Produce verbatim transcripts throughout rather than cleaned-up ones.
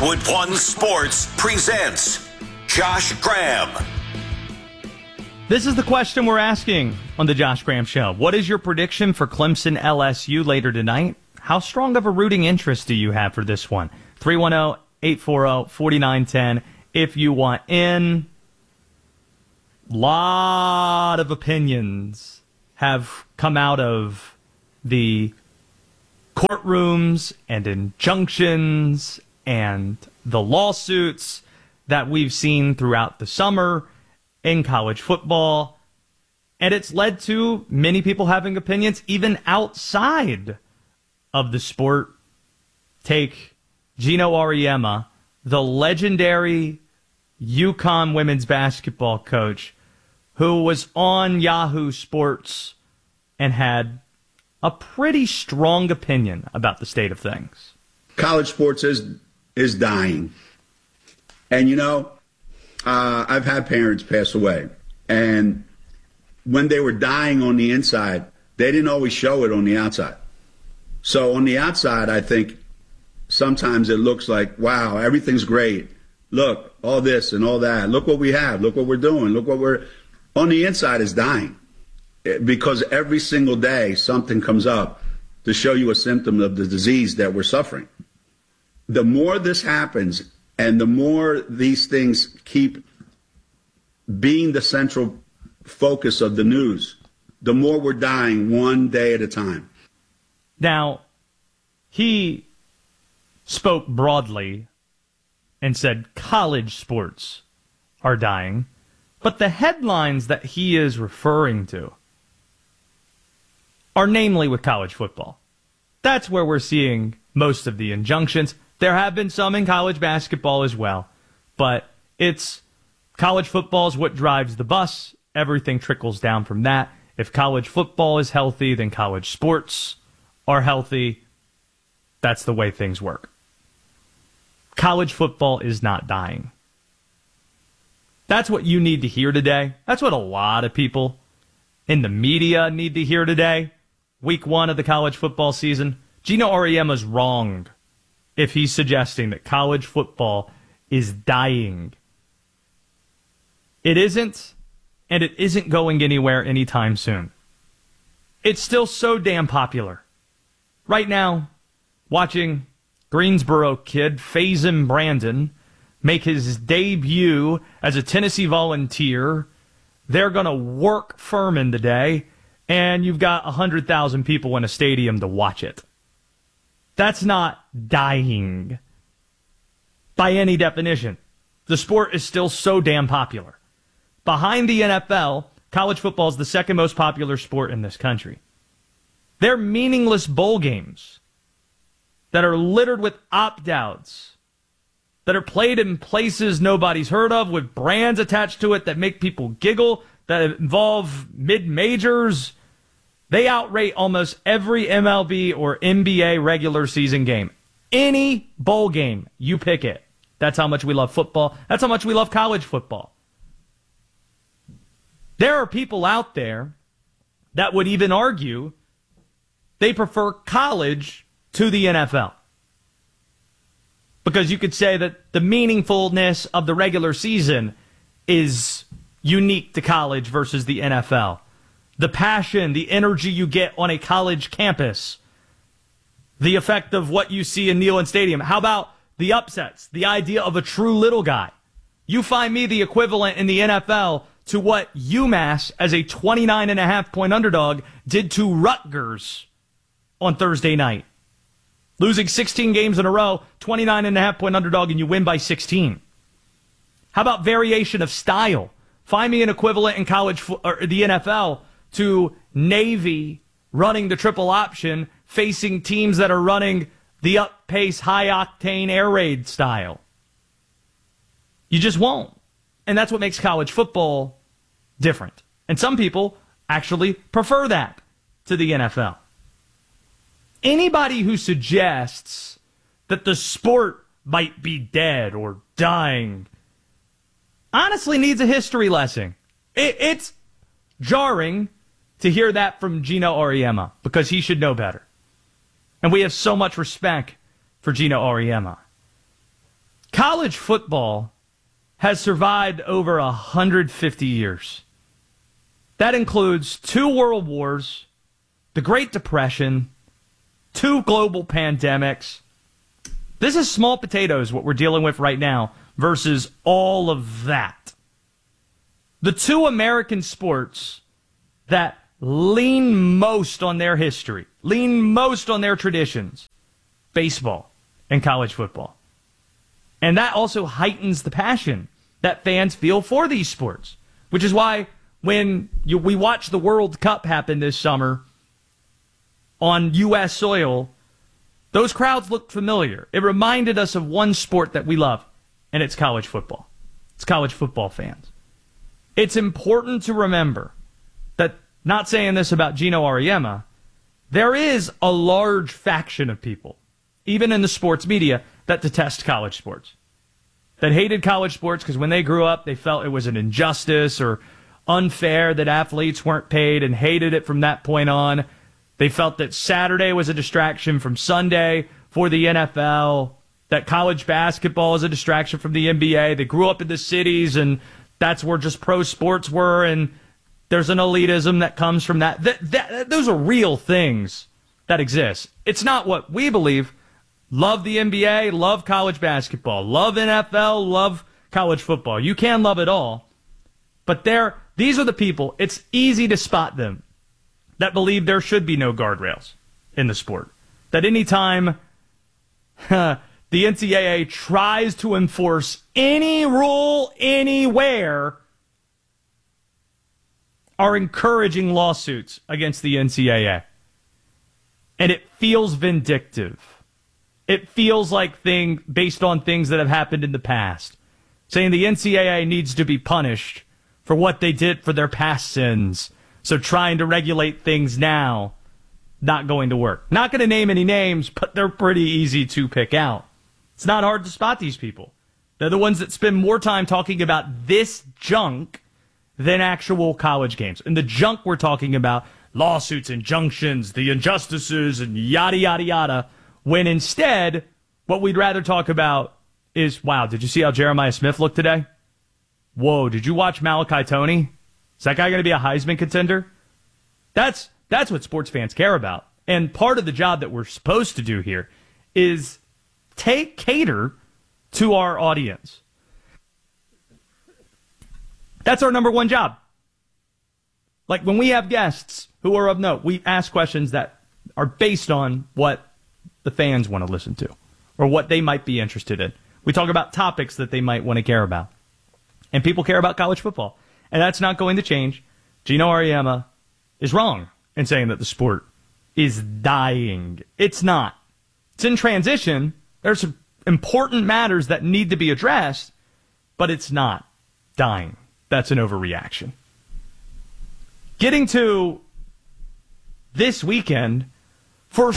Westwood One Sports presents Josh Graham. This is the question we're asking on the Josh Graham Show. What is your prediction for Clemson L S U later tonight? How strong of a rooting interest do you have for this one? three one zero, eight four zero, four nine one zero if you want in. Lot of opinions have come out of the courtrooms and injunctions and the lawsuits that we've seen throughout the summer in college football. And it's led to many people having opinions even outside of the sport. Take Gino Auriemma, the legendary UConn women's basketball coach who was on Yahoo Sports and had a pretty strong opinion about the state of things. College sports is is dying. And, you know, uh, I've had parents pass away. And when they were dying on the inside, they didn't always show it on the outside. So on the outside, I think sometimes it looks like, wow, everything's great. Look, all this and all that. Look what we have. Look what we're doing. Look what we're... On the inside is dying. Because every single day something comes up to show you a symptom of the disease that we're suffering. The more this happens and the more these things keep being the central focus of the news, the more we're dying one day at a time. Now, he spoke broadly and said college sports are dying, but the headlines that he is referring to are namely with college football. That's where we're seeing most of the injunctions. There have been some in college basketball as well, but it's college football is what drives the bus. Everything trickles down from that. If college football is healthy, then college sports are healthy. That's the way things work. College football is not dying. That's what you need to hear today. That's what a lot of people in the media need to hear today. Week one of the college football season. Gino Auriemma's wrong if he's suggesting that college football is dying. It isn't, and it isn't going anywhere anytime soon. It's still so damn popular. Right now, watching Greensboro kid Faison Brandon make his debut as a Tennessee Volunteer. They're going to work Furman today, and you've got one hundred thousand people in a stadium to watch it. That's not dying by any definition. The sport is still so damn popular. Behind the N F L, college football is the second most popular sport in this country. They're meaningless bowl games that are littered with opt-outs, that are played in places nobody's heard of, with brands attached to it that make people giggle, that involve mid-majors. They outrate almost every M L B or N B A regular season game. Any bowl game, you pick it. That's how much we love football. That's how much we love college football. There are people out there that would even argue they prefer college to the N F L. Because you could say that the meaningfulness of the regular season is unique to college versus the N F L. The passion, the energy you get on a college campus, the effect of what you see in Neyland Stadium. How about the upsets, the idea of a true little guy? You find me the equivalent in the N F L to what UMass, as a twenty-nine and a half point underdog, did to Rutgers on Thursday night. Losing sixteen games in a row, twenty-nine and a half point underdog, and you win by sixteen. How about variation of style? Find me an equivalent in college or the N F L to Navy running the triple option, facing teams that are running the up-pace, high-octane air raid style. You just won't. And that's what makes college football different. And some people actually prefer that to the N F L. Anybody who suggests that the sport might be dead or dying honestly needs a history lesson. It, it's jarring to hear that from Gino Auriemma because he should know better. And we have so much respect for Gino Auriemma. college football has survived over one hundred fifty years. That includes two world wars, the Great Depression, two global pandemics. This is small potatoes, what we're dealing with right now, versus all of that. The two American sports that lean most on their history, lean most on their traditions, baseball and college football. And that also heightens the passion that fans feel for these sports, which is why when you, we watch the World Cup happen this summer on U S soil, those crowds looked familiar. It reminded us of one sport that we love, and it's college football. It's college football fans. It's important to remember that, not saying this about Gino Auriemma, there is a large faction of people, even in the sports media, that detest college sports. That hated college sports because when they grew up, they felt it was an injustice or unfair that athletes weren't paid and hated it from that point on. They felt that Saturday was a distraction from Sunday for the N F L, that college basketball is a distraction from the N B A. They grew up in the cities, and that's where just pro sports were, and there's an elitism that comes from that. That, that. Those are real things that exist. It's not what we believe. Love the N B A, love college basketball, love N F L, love college football. You can love it all. But they're, these are the people, it's easy to spot them, that believe there should be no guardrails in the sport. That any time huh, the N C double A tries to enforce any rule anywhere, are encouraging lawsuits against the N C double A. And it feels vindictive. It feels like thing based on things that have happened in the past. Saying the N C double A needs to be punished for what they did for their past sins. So trying to regulate things now, not going to work. Not going to name any names, but they're pretty easy to pick out. It's not hard to spot these people. They're the ones that spend more time talking about this junk than actual college games. And the junk we're talking about, lawsuits, injunctions, the injustices, and yada, yada, yada, when instead, what we'd rather talk about is, wow, did you see how Jeremiah Smith looked today? Whoa, did you watch Malachi Toney? Is that guy going to be a Heisman contender? That's that's what sports fans care about. And part of the job that we're supposed to do here is take cater to our audience. That's our number one job. Like when we have guests who are of note, we ask questions that are based on what the fans want to listen to or what they might be interested in. We talk about topics that they might want to care about. And people care about college football. And that's not going to change. Gino Auriemma is wrong in saying that the sport is dying. It's not. It's in transition. There's some important matters that need to be addressed, but it's not dying. That's an overreaction. Getting to this weekend, first.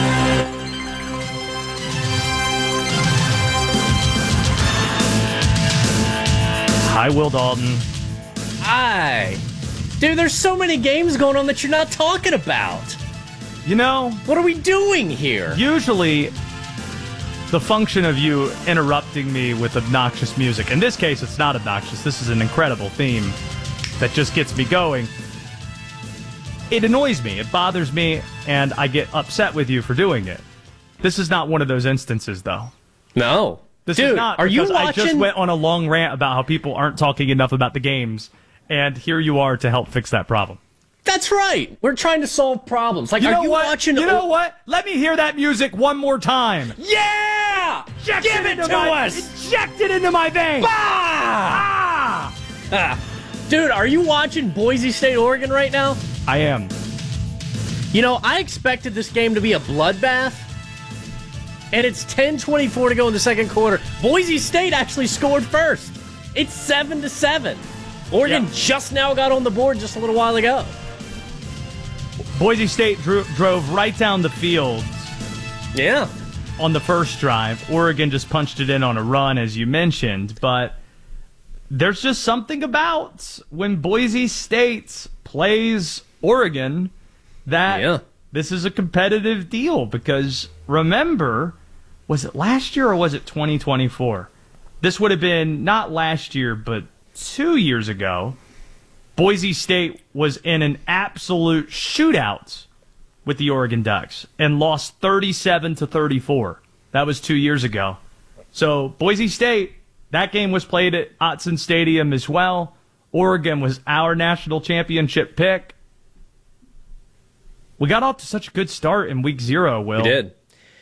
Hi, Will Dalton. Hi. Dude, there's so many games going on that you're not talking about. You know, what are we doing here? Usually, the function of you interrupting me with obnoxious music. In this case, it's not obnoxious. This is an incredible theme that just gets me going. It annoys me. It bothers me, and I get upset with you for doing it. This is not one of those instances, though. No. This Dude, is not, are you watching? I just went on a long rant about how people aren't talking enough about the games, and here you are to help fix that problem. That's right. We're trying to solve problems. Like, you know are you what? watching? You know what? Let me hear that music one more time. Yeah! Inject Give it, it to my, us! Inject it into my veins! Bah! Ah! Ah. Dude, are you watching Boise State, Oregon right now? I am. You know, I expected this game to be a bloodbath, and it's ten twenty-four to go in the second quarter. Boise State actually scored first. It's seven to seven. Oregon yep. just now got on the board just a little while ago. Boise State drew, drove right down the field. Yeah. On the first drive. Oregon just punched it in on a run, as you mentioned. But there's just something about when Boise State plays Oregon that yeah. this is a competitive deal. Because remember, was it last year or was it twenty twenty-four? this would have been not last year, but two years ago. Boise State was in an absolute shootout with the Oregon Ducks and lost thirty-seven to thirty-four. That was two years ago. So Boise State, that game was played at Autzen Stadium as well. Oregon was our national championship pick. We got off to such a good start in week zero, Will. We did.